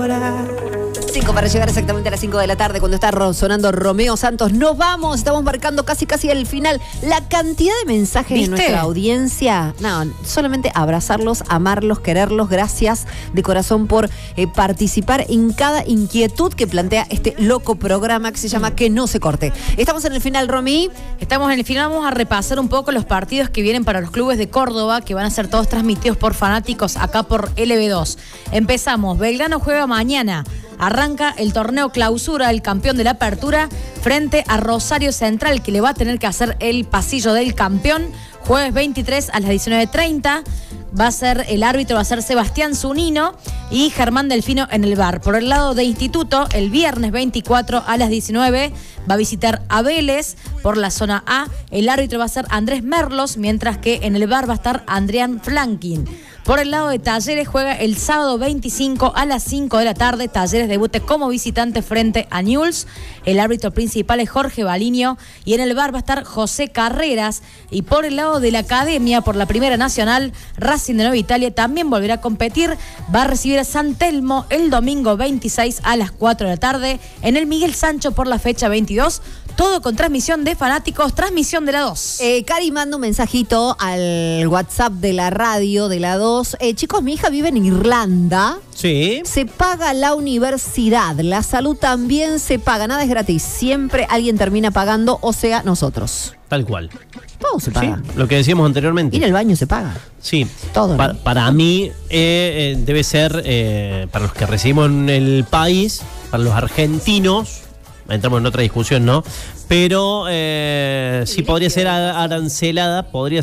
llorar. 5 para llegar exactamente a las 5 de la tarde cuando está sonando Romeo Santos. Nos vamos, estamos marcando casi el final. La cantidad de mensajes de nuestra audiencia. No, solamente abrazarlos, amarlos, quererlos. Gracias de corazón por participar en cada inquietud que plantea este loco programa que se llama Que no se corte. Estamos en el final, Romy. Estamos en el final, vamos a repasar un poco los partidos que vienen para los clubes de Córdoba, que van a ser todos transmitidos por fanáticos acá por LB2. Empezamos, Belgrano juega mañana. Arranca el torneo clausura, el campeón de la apertura, frente a Rosario Central, que le va a tener que hacer el pasillo del campeón. Jueves 23 a las 19:30. El árbitro va a ser Sebastián Zunino y Germán Delfino en el VAR. Por el lado de Instituto, el viernes 24 a las 19 va a visitar a Vélez por la zona A. El árbitro va a ser Andrés Merlos, mientras que en el VAR va a estar Adrián Flankin. Por el lado de Talleres juega el sábado 25 a las 5 de la tarde. Talleres debute como visitante frente a Newell's. El árbitro principal es Jorge Baliño y en el VAR va a estar José Carreras. Y por el lado de la Academia, por la Primera Nacional, Racing de Nueva Italia también volverá a competir. Va a recibir a San Telmo el domingo 26 a las 4 de la tarde en el Miguel Sancho por la fecha 22. Todo con transmisión de fanáticos, transmisión de la 2. Cari manda un mensajito al WhatsApp de la radio de la 2. Chicos, mi hija vive en Irlanda. Sí. Se paga la universidad, la salud también se paga, nada es gratis. Siempre alguien termina pagando, o sea, nosotros. Tal cual. Todo se paga. Sí, lo que decíamos anteriormente. Ir al baño se paga. Sí. Todo. Para mí debe ser, para los que residimos en el país, para los argentinos, entramos en otra discusión, ¿no? Pero sí podría ser arancelada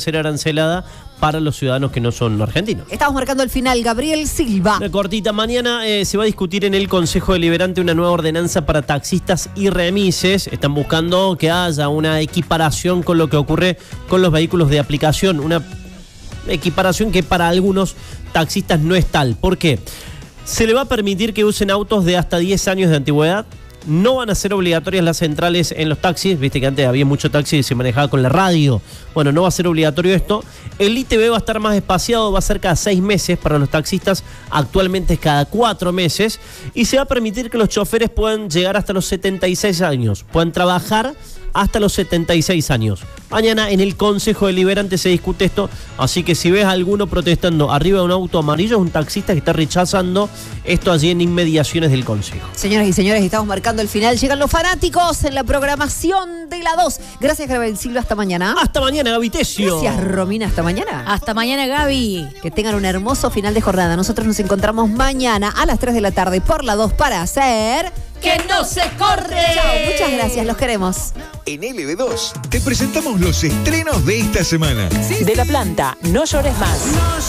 para los ciudadanos que no son argentinos. Estamos marcando el final. Gabriel Silva. Una cortita. Mañana se va a discutir en el Consejo Deliberante una nueva ordenanza para taxistas y remises. Están buscando que haya una equiparación con lo que ocurre con los vehículos de aplicación. Una equiparación que para algunos taxistas no es tal. ¿Por qué? Se le va a permitir que usen autos de hasta 10 años de antigüedad. No van a ser obligatorias las centrales en los taxis. Viste que antes había mucho taxi y se manejaba con la radio. Bueno, no va a ser obligatorio esto. El ITV va a estar más espaciado, va a ser cada 6 meses para los taxistas. Actualmente es cada 4 meses. Y se va a permitir que los choferes puedan llegar hasta los 76 años. Puedan trabajar hasta los 76 años. Mañana en el Consejo Deliberante se discute esto, así que si ves a alguno protestando arriba de un auto amarillo, es un taxista que está rechazando esto allí en inmediaciones del Consejo. Señoras y señores, estamos marcando el final. Llegan los fanáticos en la programación de la 2. Gracias, Gabriel Silva. Hasta mañana. Hasta mañana, Gaby Tesio. Gracias, Romina. Hasta mañana. Hasta mañana, Gaby. Que tengan un hermoso final de jornada. Nosotros nos encontramos mañana a las 3 de la tarde por la 2 para hacer... ¡Que no se corte! Chao, muchas gracias, los queremos. En LB2 te presentamos los estrenos de esta semana. De la planta, no llores más.